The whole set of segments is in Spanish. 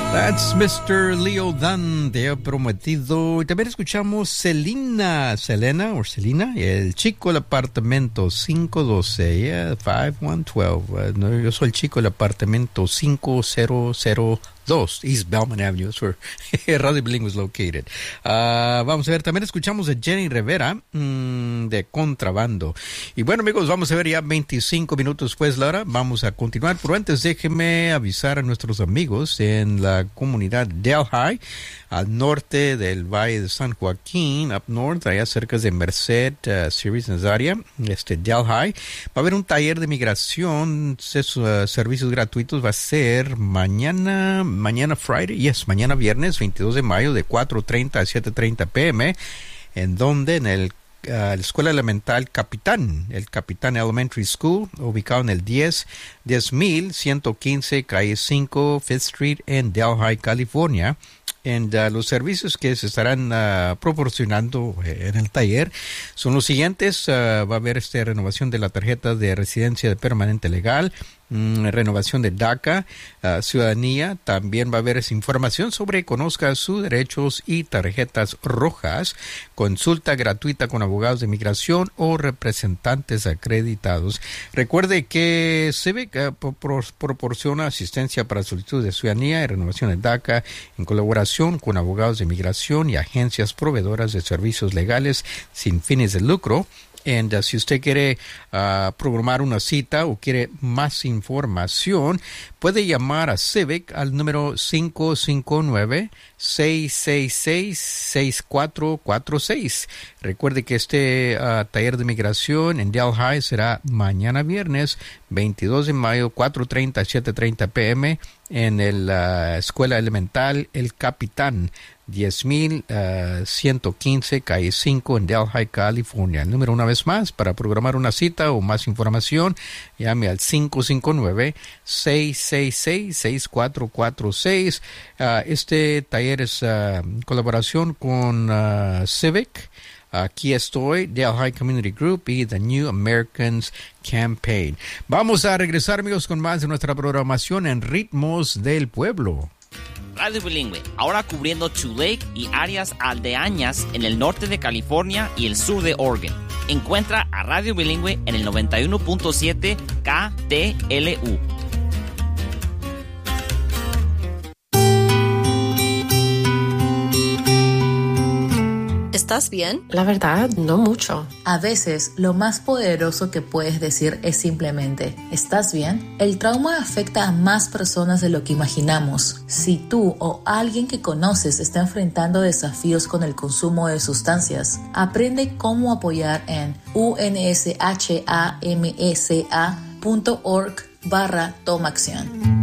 That's Mr. Leo Dan, te he prometido. Y también escuchamos Selena, el chico del apartamento 512, yeah, 5112. No, yo soy el chico del apartamento 5002, East Bellman Avenue, that's where Radio Bilingüe is located. Vamos a ver, también escuchamos a Jenny Rivera, de Contrabando. Y bueno, amigos, vamos a ver ya 25 minutos después de la hora. Vamos a continuar, pero antes déjenme avisar a nuestros amigos en la comunidad Delhi, al norte del Valle de San Joaquín, up north, allá cerca de Merced, Series Nazaria, Delhi. Va a haber un taller de migración, servicios gratuitos, va a ser mañana mañana viernes 22 de mayo de 4:30 a 7:30 p.m., en donde en la Escuela Elemental Capitán Elementary School, ubicado en el 10,115 calle 5 Fifth Street en Delhi, California. Los servicios que se estarán proporcionando en el taller son los siguientes. Va a haber renovación de la tarjeta de residencia permanente legal, renovación de DACA, ciudadanía. También va a haber esa información sobre conozca sus derechos y tarjetas rojas, consulta gratuita con abogados de migración o representantes acreditados. Recuerde que Civic proporciona asistencia para solicitud de ciudadanía y renovación de DACA en colaboración con abogados de migración y agencias proveedoras de servicios legales sin fines de lucro. Si usted quiere programar una cita o quiere más información, puede llamar a Civic al número 559-666-6446. Recuerde que taller de migración en Delhi será mañana viernes 22 de mayo, 4:30 a 7:30 p.m. en la Escuela Elemental El Capitán, 10,115 calle 5 en Delhi, California. El número una vez más, para programar una cita o más información, llame al 559-666-6446. Este taller es colaboración con Civic. Aquí estoy, Delhi Community Group y The New Americans Campaign. Vamos a regresar, amigos, con más de nuestra programación en Ritmos del Pueblo. Radio Bilingüe, ahora cubriendo Tulare y áreas aldeañas en el norte de California y el sur de Oregon. Encuentra a Radio Bilingüe en el 91.7 KTLU. ¿Estás bien? La verdad, no mucho. A veces, lo más poderoso que puedes decir es simplemente, ¿estás bien? El trauma afecta a más personas de lo que imaginamos. Si tú o alguien que conoces está enfrentando desafíos con el consumo de sustancias, aprende cómo apoyar en unshmsa.org/tomaacción.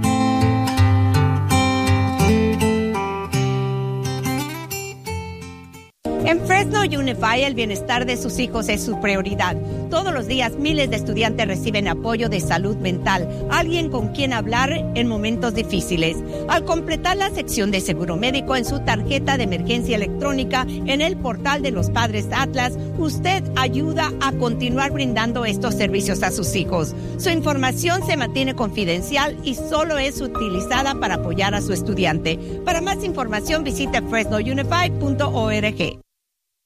En Fresno Unified, el bienestar de sus hijos es su prioridad. Todos los días, miles de estudiantes reciben apoyo de salud mental, alguien con quien hablar en momentos difíciles. Al completar la sección de seguro médico en su tarjeta de emergencia electrónica en el portal de los Padres Atlas, usted ayuda a continuar brindando estos servicios a sus hijos. Su información se mantiene confidencial y solo es utilizada para apoyar a su estudiante. Para más información, visite fresnounified.org.